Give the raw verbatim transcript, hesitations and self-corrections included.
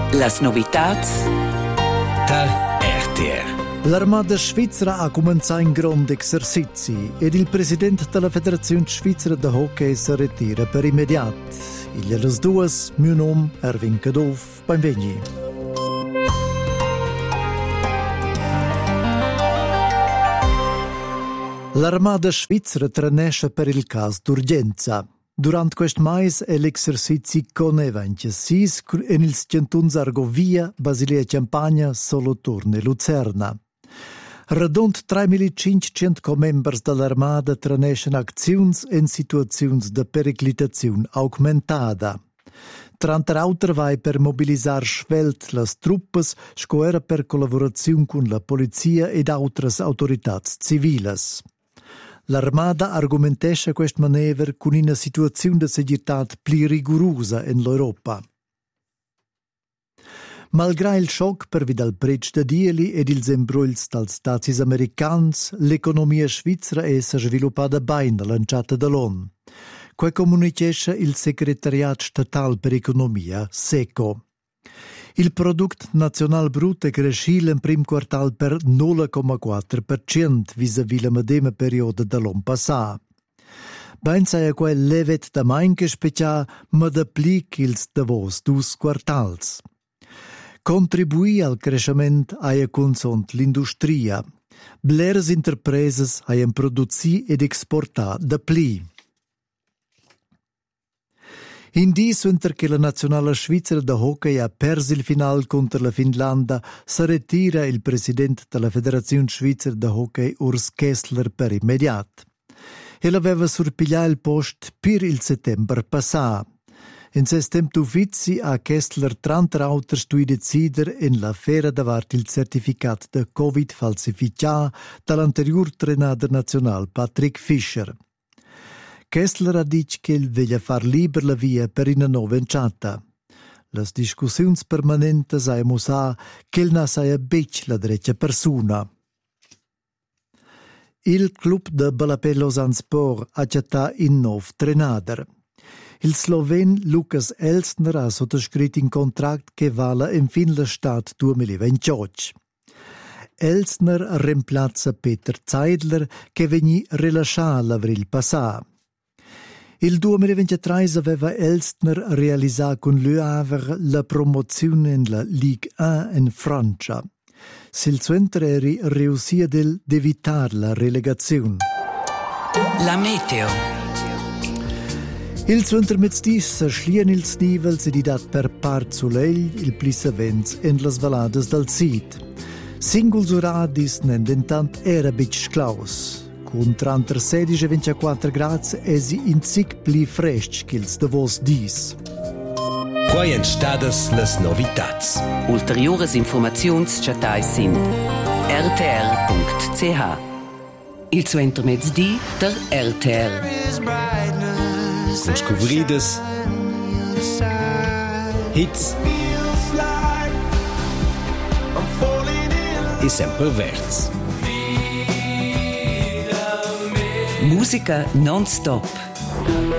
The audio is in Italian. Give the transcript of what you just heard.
Las novitats da R T R. L'armada svizzera ha cominciato in grandi esercizi ed il presidente della Federazione Svizzera de Hockey si ritira per immediato. Il alle due, mio nome è Erwin Kadov, benvegni. L'armada svizzera tranesce per il caso d'urgenza. Durante questo mese è l'esercizio con ventisei in il Centuns Argovia, Basilea Campagna, Solothurn e Lucerna. Radont tremilacinquecento membri dell'armada tranescono azioni in situazioni di periclitazione aumentata. Trenta altre vai per mobilizzare svelt le truppe, scoera per collaborazione con la polizia ed altre autorità civili. L'armada argumentesce questa manevra con una situazione di segurità più rigorosa in l'Europa. Malgrado il shock per via del prezzo dei dieli ed ils imbruils dals stati americani, l'economia svizzera è sviluppata bene lanciata dall'ONU. Que comunicesce il Segretariat Statale per Economia, SECO. Il prodotto nazionale brutto è cresciuto in primo quartal per zero virgola quattro per cento vis-à-vis la medesima periodo dell'anno passato. Ben sei quel levet da mainche speciale, ma da plic ils davos dus quartals. Contribuì al crescimento a consont l'industria. Bleres interpreses haien produzi ed exportà da pli. In dis unter che la nazionale svizzera de hockey ha perso il final contro la Finlandia, si ritira il presidente della Federazione Svizzera de Hockey Urs Kessler per immediato. El aveva surpigliato il post per il settembre passato. In ses temp d'uffizi ha Kessler trenta auter stui decider in l'affera davart il certificato de Covid falsificato dall'anterior trenador nazionale Patrick Fischer. Kessler ha dit che il veglia far liber la via per una nuova enchata. Las discussioni permanenti hai musa che il nasaia bec la dreccia persona. Il club de Balapello Sport ha chatta in nov trenador. Il sloven Lukas Elstner ha sottoscritto un contratto che vale in fin l'estate duemilaventotto. Elstner reemplazza Peter Zeidler che venne rilasciato l'avril passato. Il duemilaventitré aveva Elstner realizzato con Le Havre la promozione in la Ligue uno in Francia. Sil suo eri riuscì ad evitare la relegazione. La meteo. Il suo intermezzis schlien ils nivels ed idat per part soleil il plissa vents en las valadas del Sid. Singuls uradis nend intant era bic sclaus. Con trenta sedici e ventiquattro gradi esi in zic pli fresc ch'ils davos dis. Quai entstadas las novitats. Ulteriores informaziuns chatai sin r t r punct c h. Il suo intermezdi der R T R. Con scobridas, hits e sempre verts. Musica non-stop.